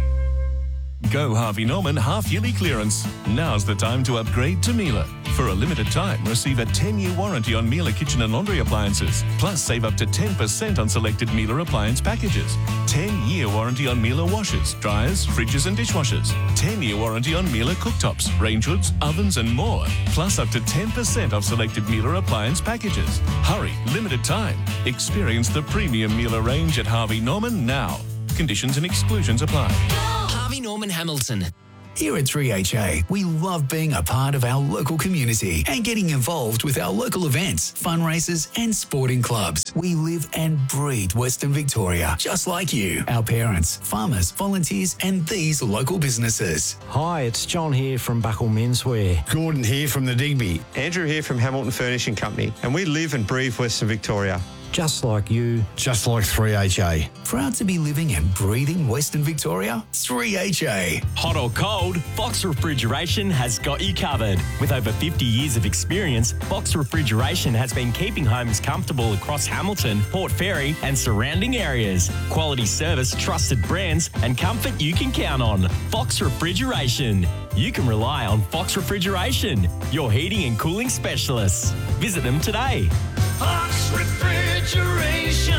Go Harvey Norman half-yearly clearance. Now's the time to upgrade to Miele. For a limited time, receive a ten-year warranty on Miele kitchen and laundry appliances. Plus, save up to ten percent on selected Miele appliance packages. ten-year warranty on Miele washers, dryers, fridges and dishwashers. ten-year warranty on Miele cooktops, range hoods, ovens and more. Plus, up to ten percent off selected Miele appliance packages. Hurry, limited time. Experience the premium Miele range at Harvey Norman now. Conditions and exclusions apply. Harvey Norman Hamilton. Here at three H A, we love being a part of our local community and getting involved with our local events, fundraisers and sporting clubs. We live and breathe Western Victoria, just like you, our parents, farmers, volunteers and these local businesses. Hi, it's John here from Buckle Menswear. Gordon here from the Digby. Andrew here from Hamilton Furnishing Company. And we live and breathe Western Victoria. Just like you. Just like three H A. Proud to be living and breathing Western Victoria? three H A. Hot or cold, Fox Refrigeration has got you covered. With over fifty years of experience, Fox Refrigeration has been keeping homes comfortable across Hamilton, Port Fairy and surrounding areas. Quality service, trusted brands and comfort you can count on. Fox Refrigeration. You can rely on Fox Refrigeration, your heating and cooling specialists. Visit them today. Fox Refrigeration,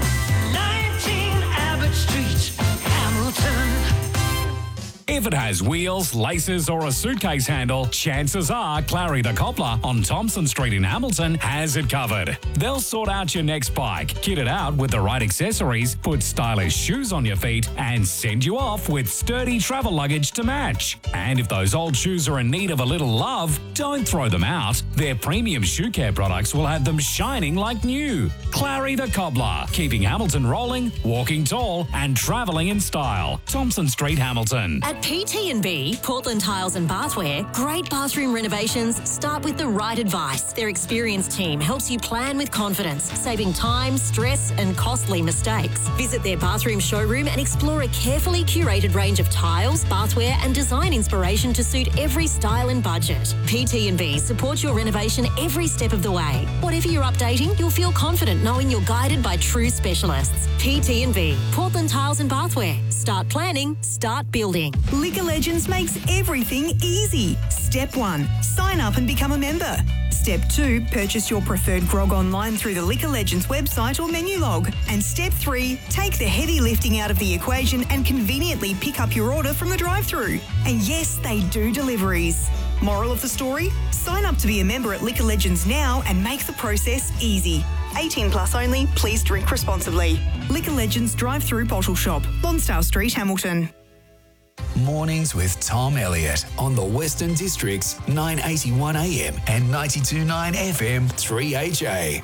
nineteen Abbott Street, Hamilton. If it has wheels, laces or a suitcase handle, chances are Clary the Cobbler on Thompson Street in Hamilton has it covered. They'll sort out your next bike, kit it out with the right accessories, put stylish shoes on your feet and send you off with sturdy travel luggage to match. And if those old shoes are in need of a little love, don't throw them out. Their premium shoe care products will have them shining like new. Clary the Cobbler, keeping Hamilton rolling, walking tall and travelling in style. Thompson Street, Hamilton. At P T and B, Portland Tiles and Bathware, great bathroom renovations start with the right advice. Their experienced team helps you plan with confidence, saving time, stress and costly mistakes. Visit their bathroom showroom and explore a carefully curated range of tiles, bathware and design inspiration to suit every style and budget. P T and B supports your renovation every step of the way. Whatever you're updating, you'll feel confident knowing you're guided by true specialists. P T and B, Portland Tiles and Bathware. Start planning, start building. Liquor Legends makes everything easy. Step one, sign up and become a member. Step two, purchase your preferred grog online through the Liquor Legends website or menu log. And step three, take the heavy lifting out of the equation and conveniently pick up your order from the drive-thru. And yes, they do deliveries. Moral of the story? Sign up to be a member at Liquor Legends now and make the process easy. eighteen plus only, please drink responsibly. Liquor Legends drive-thru bottle shop, Lonsdale Street, Hamilton. Mornings with Tom Elliott on the Western District's nine eighty-one A M and ninety-two point nine F M three H A.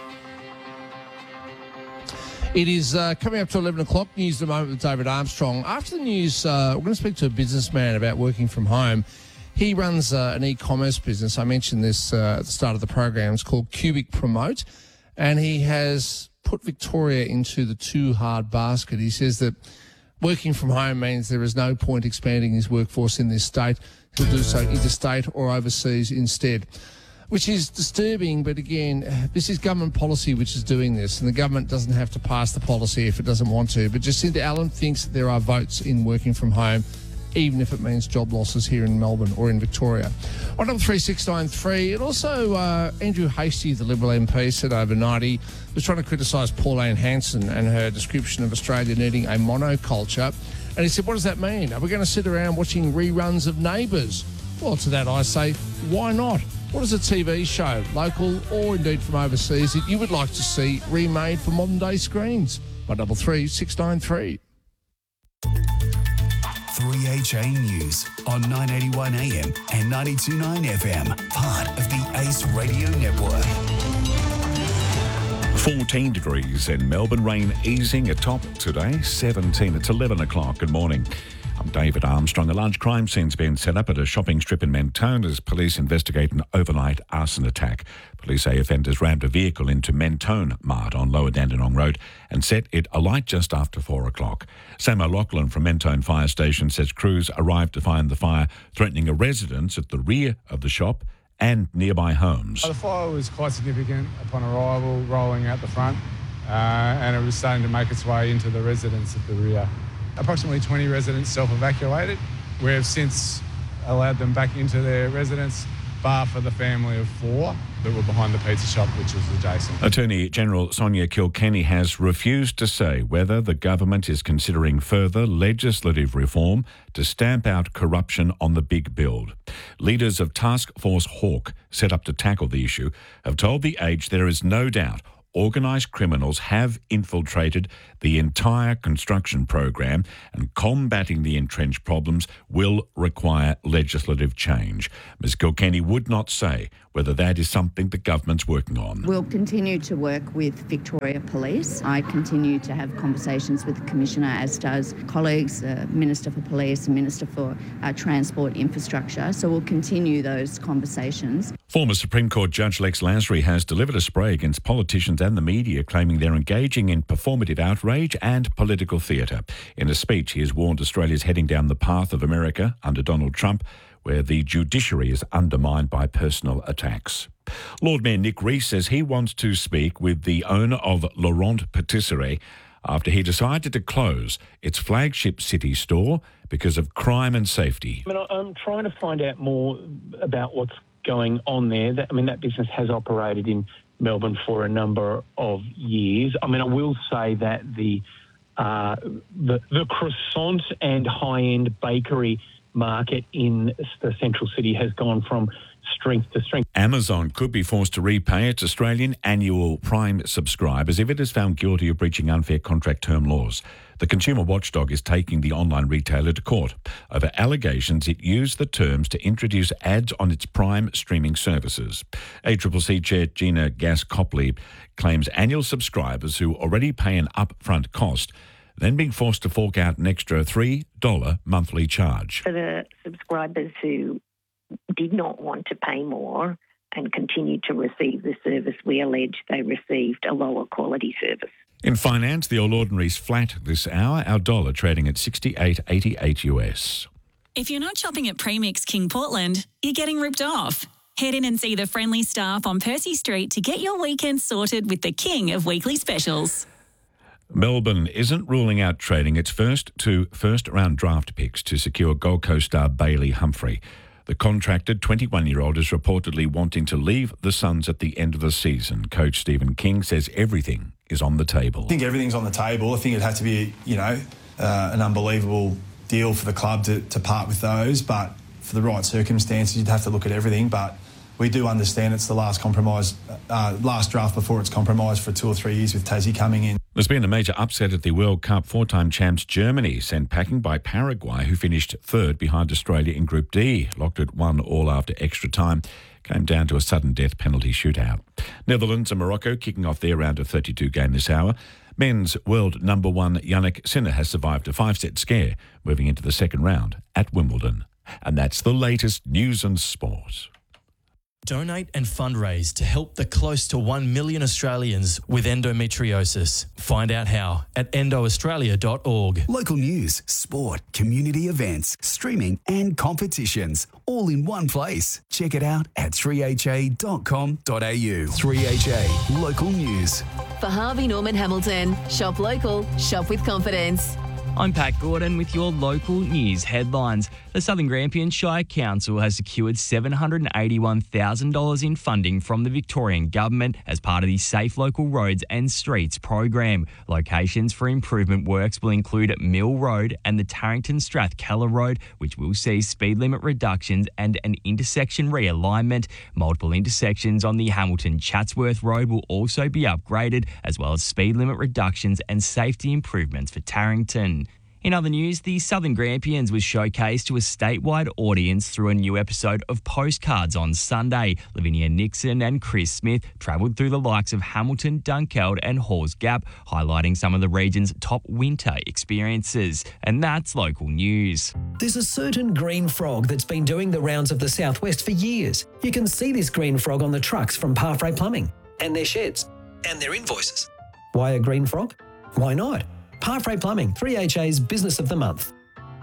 It is uh, coming up to eleven o'clock, News at the Moment with David Armstrong. After the news, uh, we're going to speak to a businessman about working from home. He runs uh, an e-commerce business. I mentioned this uh, at the start of the program. It's called Cubic Promote, and he has put Victoria into the too hard basket. He says that working from home means there is no point expanding his workforce in this state. He'll do so interstate or overseas instead, which is disturbing. But again, this is government policy which is doing this, and the government doesn't have to pass the policy if it doesn't want to. But Jacinta Allen thinks that there are votes in working from home, even if it means job losses here in Melbourne or in Victoria. one double three six nine three. And also, uh, Andrew Hastie, the Liberal M P, said overnight he was trying to criticise Pauline Hanson and her description of Australia needing a monoculture. And he said, what does that mean? Are we going to sit around watching reruns of Neighbours? Well, to that I say, why not? What is a T V show, local or indeed from overseas, that you would like to see remade for modern-day screens? one double three six nine three. three H A News on nine eighty-one A M and ninety-two point nine F M, part of the Ace Radio Network. fourteen degrees in Melbourne, rain easing atop today, seventeen. It's eleven o'clock. Good morning. I'm David Armstrong. A large crime scene's been set up at a shopping strip in Mentone as police investigate an overnight arson attack. Police say offenders rammed a vehicle into Mentone Mart on Lower Dandenong Road and set it alight just after four o'clock. Sam O'Loughlin from Mentone Fire Station says crews arrived to find the fire threatening a residence at the rear of the shop and nearby homes. The fire was quite significant upon arrival, rolling out the front, uh, and it was starting to make its way into the residence at the rear. Approximately twenty residents self-evacuated. We have since allowed them back into their residence, bar for the family of four that were behind the pizza shop, which was adjacent. Attorney General Sonia Kilkenny has refused to say whether the government is considering further legislative reform to stamp out corruption on the big build. Leaders of Task Force Hawke, set up to tackle the issue, have told The Age there is no doubt organised criminals have infiltrated the entire construction program, and combating the entrenched problems will require legislative change. Ms Kilkenny would not say whether that is something the government's working on. We'll continue to work with Victoria Police. I continue to have conversations with the Commissioner, as does colleagues, uh, Minister for Police and Minister for uh, Transport Infrastructure. So we'll continue those conversations. Former Supreme Court Judge Lex Lasry has delivered a spray against politicians and the media, claiming they're engaging in performative outrage and political theatre. In a speech, he has warned Australia's heading down the path of America under Donald Trump, where the judiciary is undermined by personal attacks. Lord Mayor Nick Rees says he wants to speak with the owner of Laurent Patisserie after he decided to close its flagship city store because of crime and safety. I mean, I'm trying to find out more about what's going on there. That, I mean, that business has operated in Melbourne for a number of years. I mean, I will say that the uh, the, the croissant and high-end bakery market in the central city has gone from strength to strength. Amazon could be forced to repay its Australian annual Prime subscribers if it is found guilty of breaching unfair contract term laws. The consumer watchdog is taking the online retailer to court over allegations it used the terms to introduce ads on its Prime streaming services. A C C C Chair Gina Gass-Copley claims annual subscribers who already pay an upfront cost then being forced to fork out an extra three dollars monthly charge. For the subscribers who did not want to pay more and continued to receive the service, we allege they received a lower quality service. In finance, the All Ordinary's flat this hour, our dollar trading at sixty-eight eighty-eight U S. If you're not shopping at Premix King Portland, you're getting ripped off. Head in and see the friendly staff on Percy Street to get your weekend sorted with the king of weekly specials. Melbourne isn't ruling out trading its first two first-round draft picks to secure Gold Coast star Bailey Humphrey. The contracted twenty-one-year-old is reportedly wanting to leave the Suns at the end of the season. Coach Stephen King says everything is on the table. I think everything's on the table. I think it'd have to be, you know, uh, an unbelievable deal for the club to, to part with those, but for the right circumstances, you'd have to look at everything. But we do understand it's the last compromise, uh, last draft before it's compromised for two or three years with Tassie coming in. There's been a major upset at the World Cup. Four-time champs Germany sent packing by Paraguay, who finished third behind Australia in Group D. Locked at one all after extra time. Came down to a sudden death penalty shootout. Netherlands and Morocco kicking off their round of thirty-two game this hour. Men's world number one Yannick Sinner has survived a five-set scare, moving into the second round at Wimbledon. And that's the latest news and sport. Donate and fundraise to help the close to one million Australians with endometriosis. Find out how at endo australia dot org. Local news, sport, community events, streaming and competitions, all in one place. Check it out at three h a dot com dot a u. three H A, local news. For Harvey Norman Hamilton, shop local, shop with confidence. I'm Pat Gordon with your local news headlines. The Southern Grampian Shire Council has secured seven hundred eighty-one thousand dollars in funding from the Victorian Government as part of the Safe Local Roads and Streets program. Locations for improvement works will include Mill Road and the Tarrington Strathkeller Road, which will see speed limit reductions and an intersection realignment. Multiple intersections on the Hamilton Chatsworth Road will also be upgraded, as well as speed limit reductions and safety improvements for Tarrington. In other news, the Southern Grampians was showcased to a statewide audience through a new episode of Postcards on Sunday. Lavinia Nixon and Chris Smith travelled through the likes of Hamilton, Dunkeld and Hawes Gap, highlighting some of the region's top winter experiences. And that's local news. There's a certain green frog that's been doing the rounds of the southwest for years. You can see this green frog on the trucks from Pathway Plumbing and their sheds and their invoices. Why a green frog? Why not? Pathway Plumbing, three H A's Business of the Month.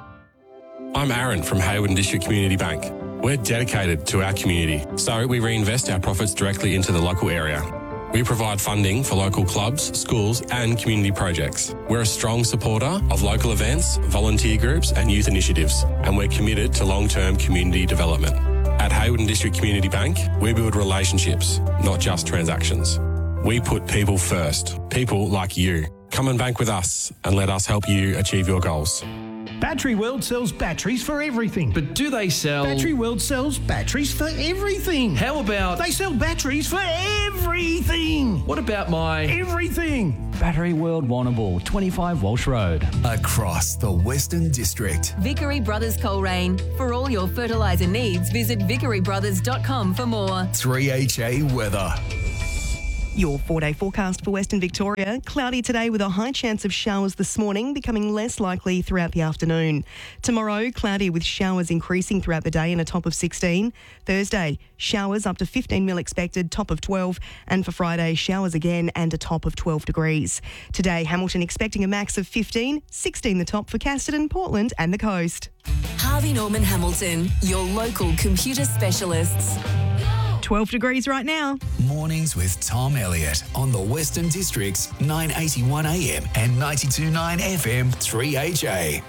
I'm Aaron from Hayward District Community Bank. We're dedicated to our community, so we reinvest our profits directly into the local area. We provide funding for local clubs, schools and community projects. We're a strong supporter of local events, volunteer groups and youth initiatives, and we're committed to long-term community development. At Hayward District Community Bank, we build relationships, not just transactions. We put people first, people like you. Come and bank with us and let us help you achieve your goals. Battery World sells batteries for everything. But do they sell... Battery World sells batteries for everything. How about... They sell batteries for everything. What about my... Everything. Battery World Warrnambool, twenty-five Walsh Road. Across the Western District. Vickery Brothers Coleraine. For all your fertiliser needs, visit vickery brothers dot com for more. three H A weather. Your four-day forecast for Western Victoria. Cloudy today with a high chance of showers this morning, becoming less likely throughout the afternoon. Tomorrow, cloudy with showers increasing throughout the day and a top of sixteen. Thursday, showers up to fifteen mil expected, top of twelve. And for Friday, showers again and a top of twelve degrees. Today, Hamilton expecting a max of fifteen, sixteen the top for Casterton, Portland and the coast. Harvey Norman Hamilton, your local computer specialists. twelve degrees right now. Mornings with Tom Elliott on the Western District's nine eighty-one A M and ninety-two point nine F M three H A.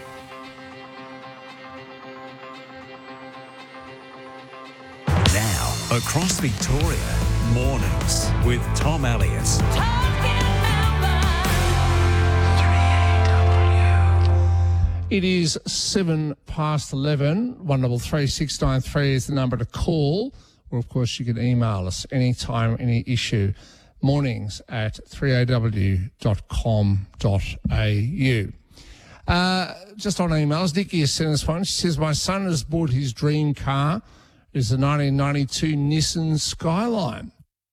Now, across Victoria, mornings with Tom Elliott. It is seven past eleven. one double three six nine three is the number to call. Or, of course, you can email us anytime, any issue. Mornings at three A W dot com dot A U. Uh, just on emails, Nikki has sent us one. She says, my son has bought his dream car. It's a nineteen ninety-two Nissan Skyline.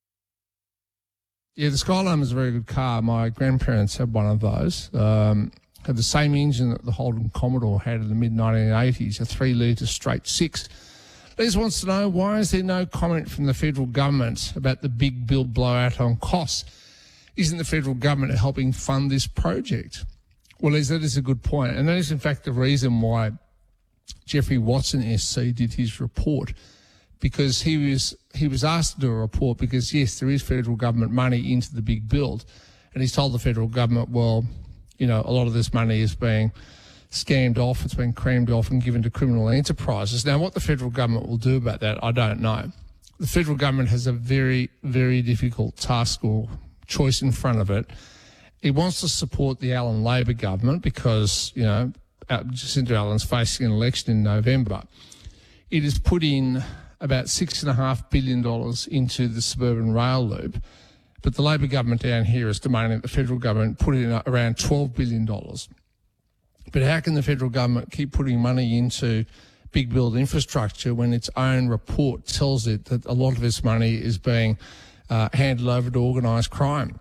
Yeah, the Skyline is a very good car. My grandparents had one of those. Um, had the same engine that the Holden Commodore had in the mid nineteen eighties, a three litre straight six. Liz wants to know, why is there no comment from the federal government about the big bill blowout on costs? Isn't the federal government helping fund this project? Well, Liz, that is a good point. And that is, in fact, the reason why Jeffrey Watson S C did his report, because he was he was asked to do a report because, yes, there is federal government money into the big build. And he's told the federal government, well, you know, a lot of this money is being scammed off, it's been crammed off and given to criminal enterprises. Now, what the federal government will do about that, I don't know. The federal government has a very, very difficult task or choice in front of it. It wants to support the Allen Labor government because, you know, Jacinta Allen's facing an election in November. It has put in about six point five billion dollars into the suburban rail loop, but the Labor government down here is demanding that the federal government put in around twelve billion dollars. But how can the federal government keep putting money into big build infrastructure when its own report tells it that a lot of this money is being uh, handed over to organised crime?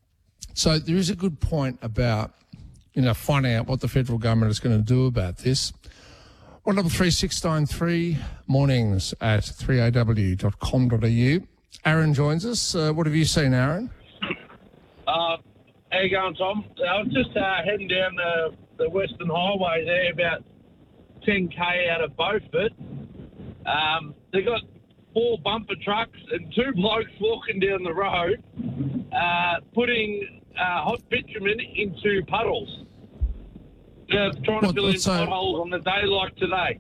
So there is a good point about, you know, finding out what the federal government is going to do about this. one double three six nine three, mornings at three A W dot com dot A U. Aaron joins us. Uh, what have you seen, Aaron? Uh, how you going, Tom? I was just uh, heading down the, the Western Highway there, about ten K out of Beaufort. Um, they got four bumper trucks and two blokes walking down the road, uh, putting uh, hot bitumen into puddles. They're trying to fill in so, potholes on the day like today.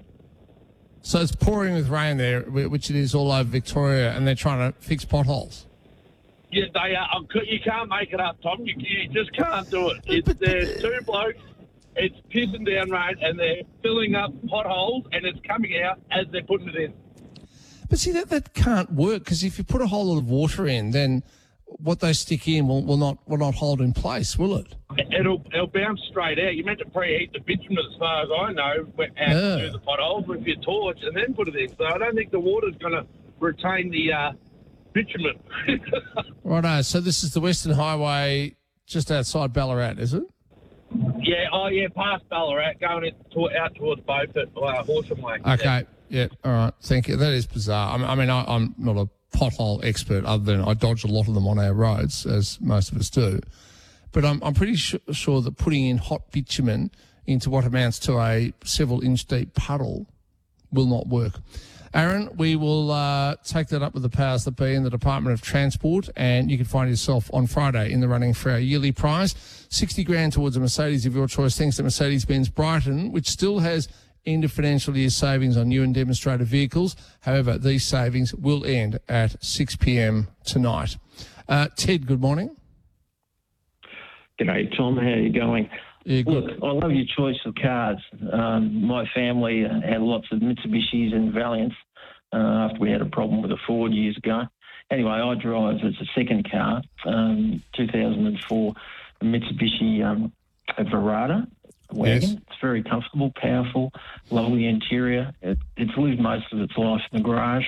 So it's pouring with rain there, which it is all over Victoria, and they're trying to fix potholes. Yeah, they are. You can't make it up, Tom. You, you just can't do it. It's, there's two blokes. It's pissing down rain, and they're filling up potholes, and it's coming out as they're putting it in. But see, that, that can't work, because if you put a whole lot of water in, then what they stick in will, will not will not hold in place, will it? It'll it'll bounce straight out. You're meant to preheat the bitumen, as far as I know, out Yeah. to do the potholes with your torch and then put it in. So I don't think the water's going to retain the uh, bitumen. Righto. So this is the Western Highway just outside Ballarat, is it? Yeah, oh yeah, past Ballarat, going in, to, out towards Beaufort, uh, Horsham Way. Okay. Yeah. All right. Thank you. That is bizarre. I mean, I mean I, I'm not a pothole expert, other than I dodge a lot of them on our roads, as most of us do. But I'm I'm pretty su- sure that putting in hot bitumen into what amounts to a several inch deep puddle will not work. Aaron, we will uh, take that up with the powers that be in the Department of Transport, and you can find yourself on Friday in the running for our yearly prize, sixty grand towards a Mercedes of your choice, thanks to Mercedes-Benz Brighton, which still has end of financial year savings on new and demonstrator vehicles. However, these savings will end at six p.m. tonight. Uh, Ted, good morning. G'day, Tom. How are you going? Yeah, Look, I love your choice of cars. Um, my family had lots of Mitsubishis and Valiants uh, after we had a problem with a Ford years ago. Anyway, I drive as a second car, um, two thousand four Mitsubishi um, Verada wagon. Yes. It's very comfortable, powerful, lovely interior. It, it's lived most of its life in the garage,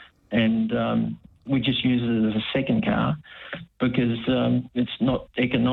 and um, we just use it as a second car because um, it's not economic.